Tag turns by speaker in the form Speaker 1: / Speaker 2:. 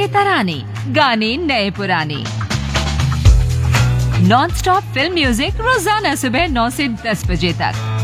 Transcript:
Speaker 1: के तराने, गाने नए पुराने। नॉन स्टॉप फिल्म म्यूजिक रोजाना सुबह 9 से 10 बजे तक।